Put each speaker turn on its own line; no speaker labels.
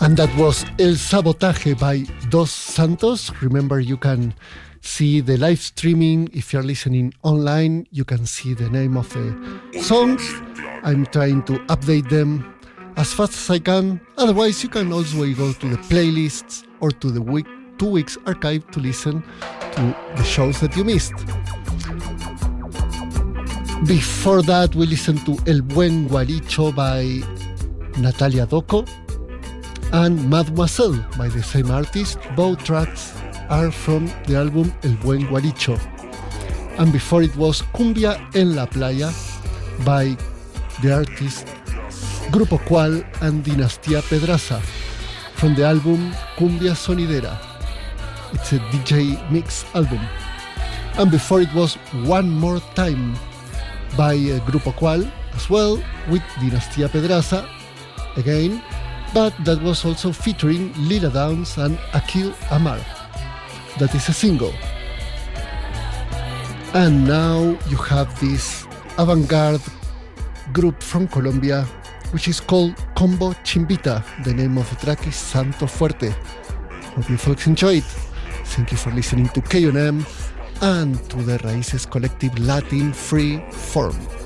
And that was El Sabotaje by Dos Santos. Remember, you can see the live streaming. If you're listening online, you can see the name of the songs. I'm trying to update them as fast as I can. Otherwise, you can also go to the playlists or to the 2 weeks archive to listen to the shows that you missed. Before that, we listened to El Buen Gualicho by Natalia Doco and Mademoiselle by the same artist. Both tracks are from the album El Buen Gualicho. And before it was Cumbia en la Playa by the artist Grupo Cual and Dinastía Pedraza from the album Cumbia Sonidera. It's a DJ mix album. And before it was One More Time by Grupo Cual as well, with Dinastía Pedraza again, but that was also featuring Lila Downs and Akil Amar. That is a single. And now you have this avant-garde group from Colombia, which is called Combo Chimbita. The name of the track is Santo Fuerte. Hope you folks enjoy it. Thank you for listening to KONM and to the Raíces Collective Latin Free Form.